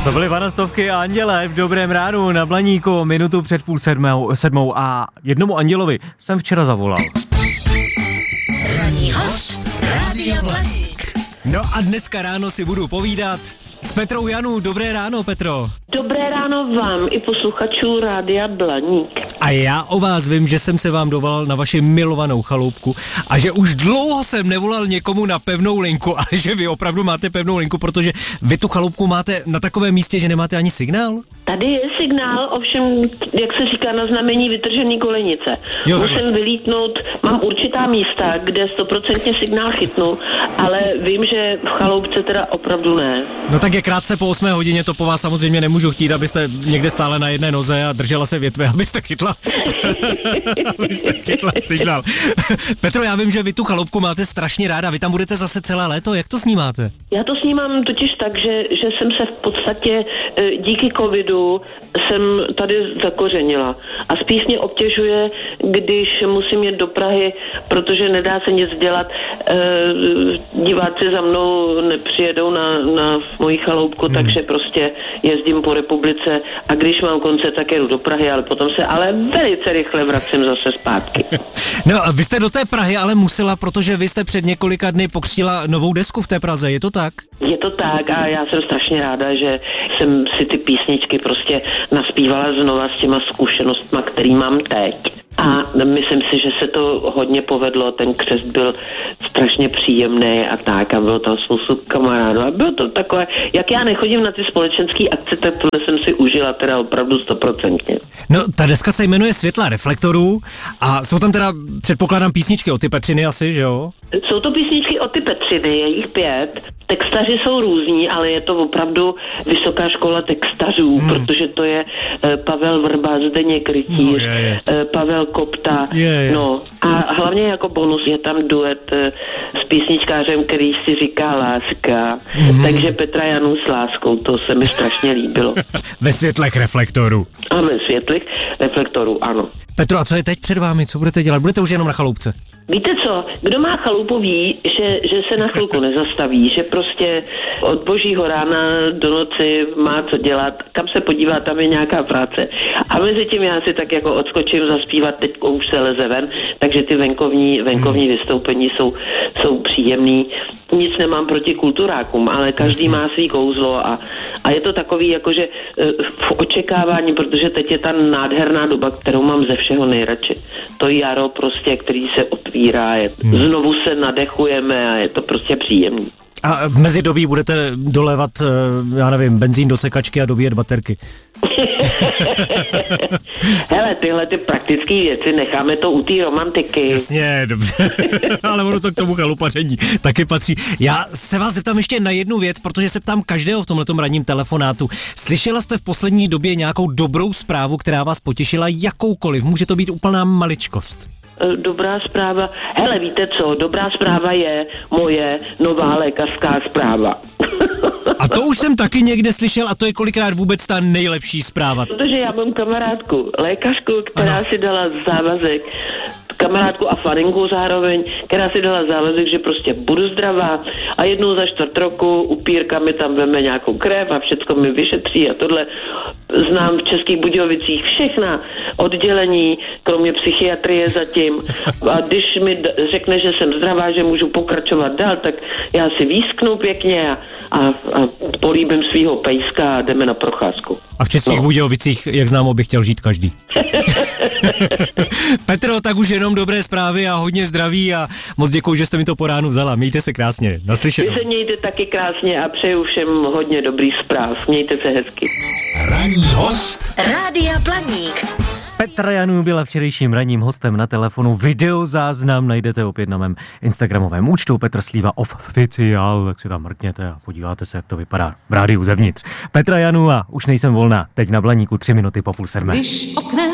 To byly Vanastovky a Anděle v Dobrém ránu na Blaníku, minutu před 6:30 a jednomu andělovi jsem včera zavolal. Ranní host Rádia Blaník. No a dneska ráno si budu povídat s Petrou Janů. Dobré ráno, Petro. Dobré ráno vám i posluchačů Rádia Blaník. A já o vás vím, že jsem se vám dovolal na vaši milovanou chaloupku a že už dlouho jsem nevolal někomu na pevnou linku, ale že vy opravdu máte pevnou linku, protože vy tu chaloupku máte na takovém místě, že nemáte ani signál? Tady je signál, ovšem, jak se říká na znamení vytržený kolenice. Musím vylítnout, mám určitá místa, kde 100% signál chytnu, ale vím, že v chaloupce teda opravdu ne. No tak je krátce po 8 hodině, to po vás samozřejmě nemůžu chtít, abyste někde stále na jedné noze a držela se větve, abyste chytla signál. Petro, já vím, že vy tu chaloupku máte strašně ráda, vy tam budete zase celé léto, jak to snímáte? Já to snímám totiž tak, že jsem se v podstatě díky covidu jsem tady zakořenila. A spíš mě obtěžuje, když musím jet do Prahy, protože nedá se nic dělat. Diváci za mnou nepřijedou na moji chaloupku, takže prostě jezdím po republice a když mám koncert, tak jedu do Prahy, ale potom se velice rychle vracím zase zpátky. No a vy jste do té Prahy ale musela, protože vy jste před několika dny pokřtila novou desku v té Praze, je to tak? Je to tak a já jsem strašně ráda, že jsem si ty písničky prostě naspívala znova s těma zkušenostma, který mám teď. A myslím si, že se to hodně povedlo, ten křest byl strašně příjemný a tak a bylo tam spoustu kamarádů a bylo to takové, jak já nechodím na ty společenské akce, tak tohle jsem si užila teda opravdu 100%. No, ta deska se jmenuje Světla reflektorů a jsou tam teda, předpokládám, písničky od ty Petřiny asi, že jo? Jsou to písničky od ty Petřiny, je jich 5. Textaři jsou různí, ale je to opravdu vysoká škola textařů, protože to je Pavel Vrba, Zdeněk Rytíř, Pavel Kopta, no a hlavně jako bonus je tam duet s písničkářem, který si říká Láska, takže Petra Janů s láskou, to se mi strašně líbilo. Ve světlech reflektorů. A ve světlech reflektorů, ano. Petro, a co je teď před vámi? Co budete dělat? Budete už jenom na chaloupce? Víte co, kdo má chalupu ví, že se na chvilku nezastaví, že prostě od božího rána do noci má co dělat, kam se podívá, tam je nějaká práce. A mezi tím já si tak jako odskočím zaspívat, teď už se leze ven, takže ty venkovní vystoupení jsou příjemný. Nic nemám proti kulturákům, ale každý má svý kouzlo a je to takový jakože v očekávání, protože teď je ta nádherná doba, kterou mám ze všeho nejradši. To jaro prostě, který se otvírá, znovu se nadechujeme a je to prostě příjemný. A v mezidobí budete dolévat, já nevím, benzín do sekačky a dobíjet baterky. Hele, tyhle ty praktické věci necháme to u té romantiky. Jasně, dobře. Ale ono to k tomu chalupaření taky patří. Já se vás zeptám ještě na jednu věc, protože se ptám každého v tomhletom ranním telefonátu. Slyšela jste v poslední době nějakou dobrou zprávu, která vás potěšila jakoukoliv? Může to být úplná maličkost. Dobrá zpráva. Hele, víte co? Dobrá zpráva je moje nová lékařská zpráva. A to už jsem taky někde slyšel a to je kolikrát vůbec ta nejlepší zpráva. Protože já mám kamarádku, lékařku, která si dala závazek, kamarádku a farinku zároveň, která si dala závazek, že prostě budu zdravá a jednou za 4 roku upírka mi tam veme nějakou krev a všecko mi vyšetří a tohle. Znám v Českých Budějovicích všechna oddělení, kromě psychiatrie zatím. A když mi řekne, že jsem zdravá, že můžu pokračovat dál, tak já si výsknu pěkně a políbím svýho pejska a jdeme na procházku. A v Českých Budějovicích, jak známo, by chtěl žít každý. Petro, tak už jenom dobré zprávy a hodně zdraví a moc děkuji, že jste mi to po ránu vzala. Mějte se krásně. Naslyšenou. Vy se mějte taky krásně a přeju všem hodně dobrých zpráv. Mějte se hezky. Ranní host Rádia Blaník. Petra Janů byla včerejším ranním hostem na telefonu. Videozáznam najdete opět na mém instagramovém účtu Petr Slíva Official, tak si tam mrkněte a podíváte se, jak to vypadá v rádiu zevnitř. Petra Janů a už nejsem volná. Teď na Blaníku 3 minuty po 6:30.